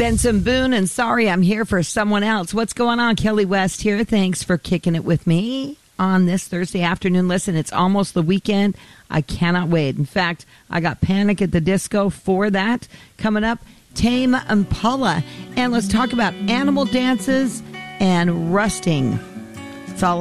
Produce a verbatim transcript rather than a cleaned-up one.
Benson Boone and Sorry I'm Here for Someone Else. What's going on? Kelly West here. Thanks for kicking it with me on this Thursday afternoon. Listen, it's almost the weekend. I cannot wait. In fact, I got Panic at the Disco for that. Coming up, Tame Impala. And let's talk about animal dances and rusting. It's all